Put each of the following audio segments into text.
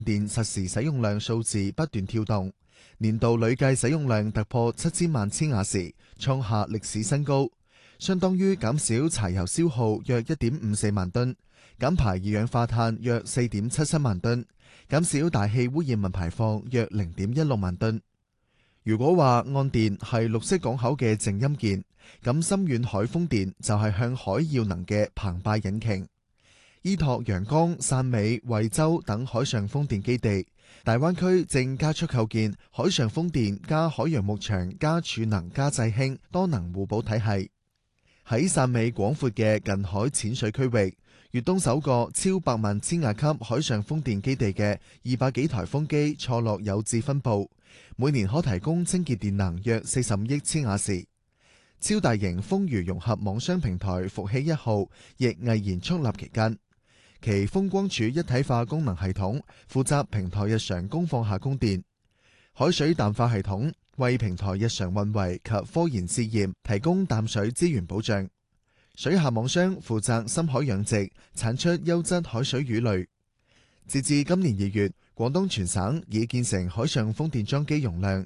電實時使用量數字不斷跳動，年度累計使用量突破7000萬千瓦時，創下歷史新高，相當於減少柴油消耗約1.54萬噸，減排二氧化碳約4.77萬噸，減少大氣污染物排放約0.16萬噸。如果話岸電係綠色港口嘅靜音鍵，咁深遠海風電就係向海要能嘅澎湃引擎。依託陽江、汕尾、惠州等海上風電基地，大灣區正加速構建海上風電加海洋牧場加儲能加製氫多能互補體系。喺汕尾廣闊嘅近海淺水區域，粵東首個超百萬千瓦級海上風電基地嘅200幾台風機錯落有致分佈，每年可提供清潔電能約45億千瓦時。超大型風餘融合網商平台伏羲1號亦毅然矗立其間，其風光柱一體化功能系統負責平台日常供放下供電，海水淡化系統為平台日常運維及科研試驗提供淡水資源保障，水下網商負責深海養殖，產出優質海水魚類。截至今年2月，廣東全省已建成海上風電裝機容量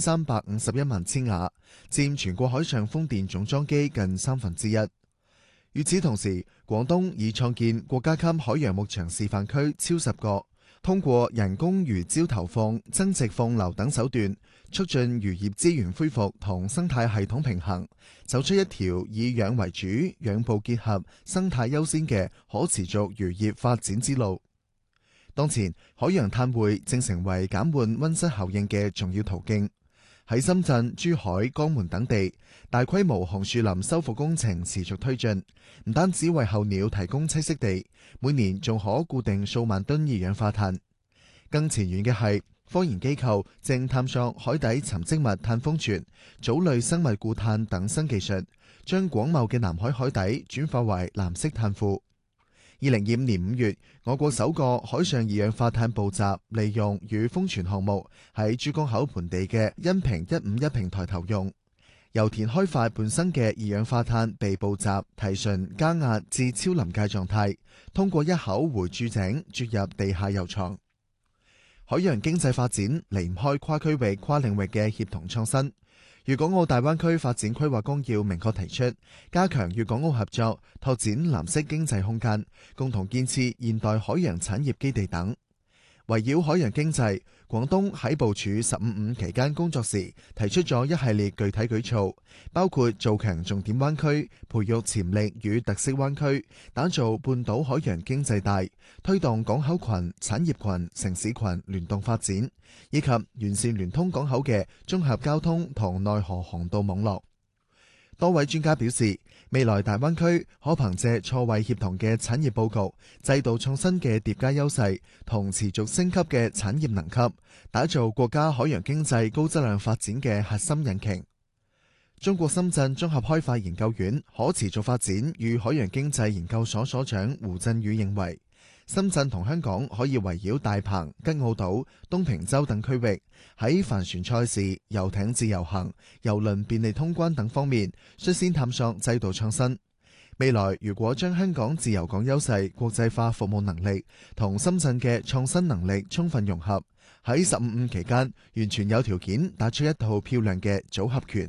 1351萬千瓦，佔全國海上風電總裝機近1/3。與此同時，廣東已創建國家級海洋牧場示範區超10個，通過人工魚礁投放、增殖放流等手段，促進漁業資源恢復同生態系統平衡，走出一條以養為主、養捕結合、生態優先嘅可持續漁業發展之路。當前，海洋碳匯正成為減緩溫室效應嘅重要途徑。喺深圳、珠海、江門等地，大規模紅樹林修復工程持續推進，唔單止為候鳥提供棲息地，每年仲可固定數萬噸二氧化碳。更前沿嘅係，科研機構正探索海底沉積物碳封存、藻類生物固碳等新技術，將廣袤嘅南海海底轉化為藍色碳庫。2025年5月，我國首個海上二氧化碳捕集、利用與封存項目喺珠江口盆地嘅恩平151平台投用，油田開發本身嘅二氧化碳被捕集、提純、加壓至超臨界狀態，通過一口回注井注入地下油床。海洋經濟發展離唔開跨區域、跨領域嘅協同創新。粵港澳大灣區發展規劃綱要明確提出，加強粵港澳合作，拓展藍色經濟空間，共同建設現代海洋產業基地等。圍繞海洋經濟，廣東喺部署15/5期間工作時，提出咗一系列具體舉措，包括做強重點灣區，培育潛力與特色灣區，打造半島海洋經濟帶，推動港口群、產業群、城市群聯動發展，以及完善聯通港口嘅綜合交通同內河航道網絡。多位專家表示，未來大灣區可憑借錯位協同嘅產業佈局、制度創新嘅疊加優勢同持續升級嘅產業能級，打造國家海洋經濟高質量發展嘅核心引擎。中國深圳綜合開發研究院可持續發展與海洋經濟研究所所長胡振宇認為，深圳同香港可以圍繞大鵬、吉澳島、東平洲等區域，喺帆船賽事、遊艇自由行、郵輪便利通關等方面，率先探索制度創新。未來如果將香港自由港優勢、國際化服務能力同深圳嘅創新能力充分融合，喺15/5期間，完全有條件打出一套漂亮嘅組合拳。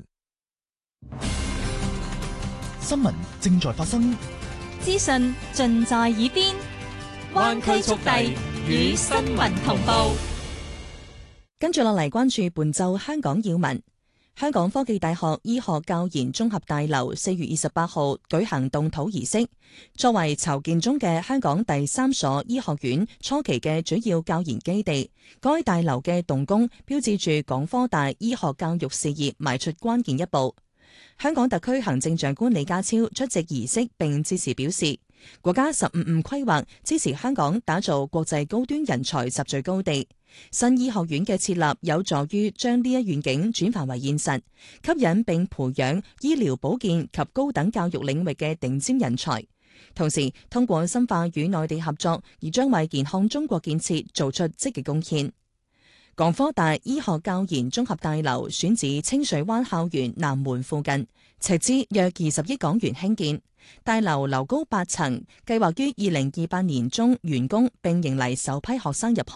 新聞正在發生， 資訊盡在耳邊。灣區速遞與新聞同步， 跟住落嚟關注本週香港要聞。香港科技大學醫學教研綜合大樓4月28號舉行動土儀式，作為籌建中嘅香港第3所醫學院初期嘅主要教研基地，該大樓嘅動工標誌住港科大醫學教育事業邁出關鍵一步。香港特區行政長官李家超出席儀式並致辭表示，國家15/5規劃支持香港打造國際高端人才集聚高地，新醫學院嘅設立有助於將呢一願景轉化為現實，吸引並培養醫療保健及高等教育領域嘅頂尖人才，同時通過深化與內地合作，而將為健康中國建設做出積極貢獻。港科大醫學教研綜合大樓選址清水灣校園南門附近，斥資約20億港元興建。大樓樓高8層，計劃於2028年中完工並迎嚟首批學生入學。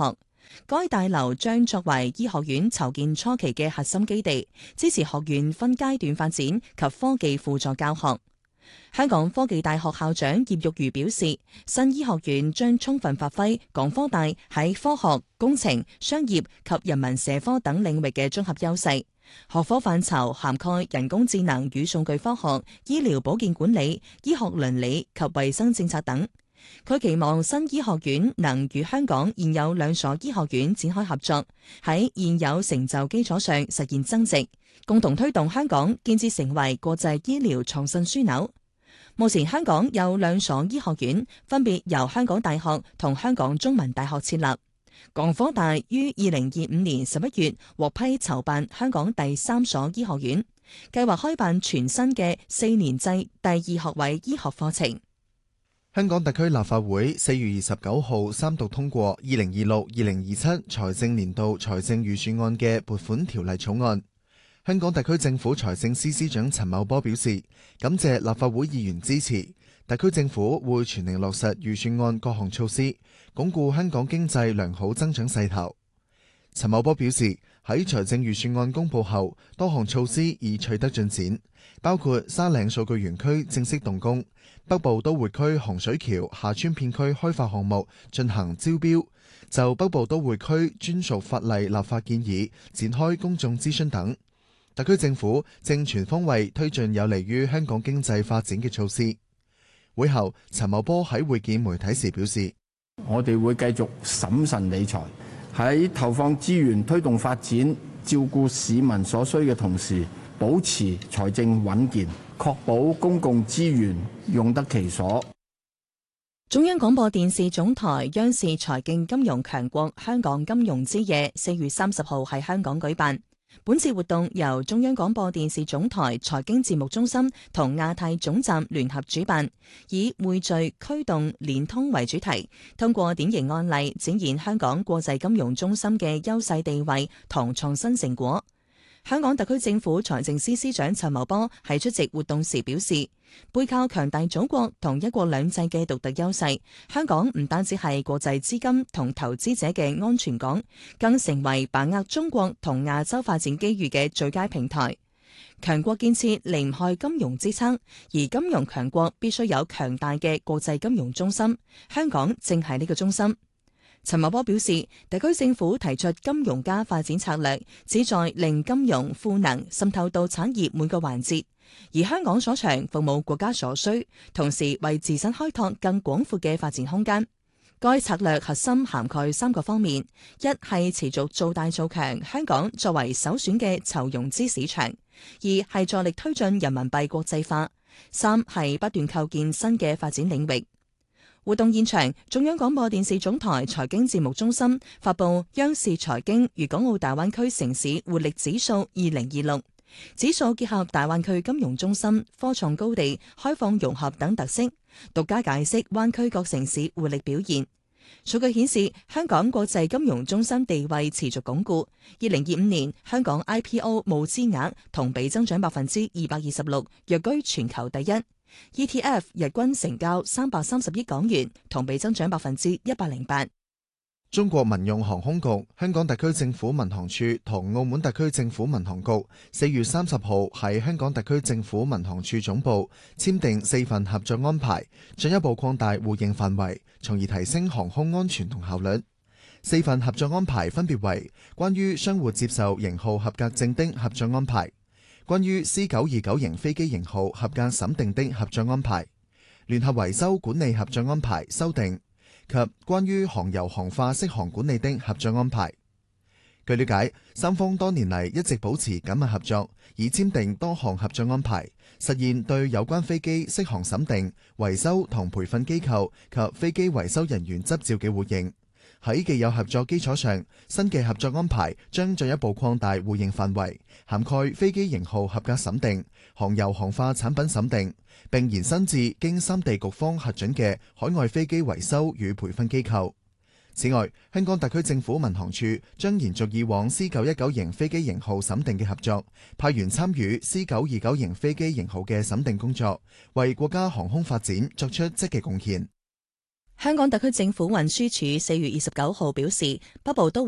該大樓將作為醫學院籌建初期嘅核心基地，支持學院分階段發展及科技輔助教學。香港科技大學校長葉玉如表示，新醫學院將充分發揮港科大喺科學、工程、商業及人文社科等領域嘅綜合優勢，學科範疇涵蓋人工智能與數據科學、醫療保健管理、醫學倫理及衛生政策等。佢期望新醫學院能與香港現有兩所醫學院展開合作，喺現有成就基礎上實現增值，共同推動香港建設成為國際醫療創新樞紐。目前香港有兩所醫學院，分別由香港大學同香港中文大學設立。港科大於2025年11月獲批籌辦香港第三所醫學院，計劃開辦全新嘅4年制第二學位醫學課程。 香港特區立法會4月29號三讀通過2026-2027財政年度財政預算案嘅撥款條例草案。香港特區政府財政司司長陳茂波表示，感謝立法會議員支持，特區政府會全力落實預算案各項措施，鞏固香港經濟良好增長勢頭。陳茂波表示，喺財政預算案公布後，多項措施已取得進展，包括沙嶺數據園區正式動工，北部都會區洪水橋下村片區開發項目進行招標，就北部都會區專屬法例立法建議展開公眾諮詢等。特區政府正全方位推進有利於香港經濟發展嘅措施。會後，陳茂波喺會見媒體時表示， 我哋會繼續審慎理財，喺投放資源推動發展、照顧市民所需嘅同時，保持財政穩健，確保公共資源用得其所。 中央廣播電視總台央視財經金融強國香港金融之夜4月30號喺香港舉辦。本次活動由中央廣播電視總台財經節目中心同亞太總站聯合主辦，以匯聚、驅動、連通為主題，通過典型案例展現香港國際金融中心嘅優勢地位同創新成果。香港特區政府財政司司長陳茂波喺出席活動時表示，背靠強大祖國同一國兩制嘅獨特優勢，香港唔單止係國際資金同投資者嘅安全港，更成為把握中國同亞洲發展機遇嘅最佳平台。強國建設離唔開金融支撐，而金融強國必須有強大嘅國際金融中心，香港正係呢個中心。陳茂波表示，特區政府提出金融加發展策略，旨在令金融賦能滲透到產業每個環節，而香港所長服務國家所需，同時為自身開拓更廣闊嘅發展空間。該策略核心涵蓋3個方面：一係持續做大做強香港作為首選嘅籌融資市場；二係助力推進人民幣國際化；三係不斷構建新嘅發展領域。活動現場，中央廣播電視總台財經節目中心發布央視財經粵港澳大灣區城市活力指數2026，指數結合大灣區金融中心、科創高地、開放融合等特色，獨家解釋灣區各城市活力表現。數據顯示，香港國際金融中心地位持續鞏固。2025年，香港 IPO 募資額同比增長226%，躍居全球第一。ETF 日均成交330億港元，同比增長108%。 中國民用航空局、香港特區政府民航處同澳門特區政府民航局4月30號喺香港特區政府民航處總部簽訂4份合作安排，進一步擴大互認範圍，從而提升航空安全同效率。4份合作安排分別為關於相互接受型號合格證的合作安排，關於 C929 型飛機型號合格審定的合作安排，聯合維修管理合作安排修訂及關於航油航化適航管理的合作安排。據了解，三方多年嚟一直保持緊密合作，已簽訂多項合作安排，實現對有關飛機適航審定、維修同培訓機構及飛機維修人員執照嘅互認。喺既有合作基礎上，新嘅合作安排將進一步擴大互認範圍，涵蓋飛機型號合格審定、航油航化產品審定，並延伸至經三地局方核准嘅海外飛機維修與培訓機構。此外，香港特區政府民航處將延續以往 C919 型飛機型號審定嘅合作，派員參與 C929 型飛機型號嘅審定工作，為國家航空發展作出積極貢獻。 香港特區政府運輸署4月29號表示，北部都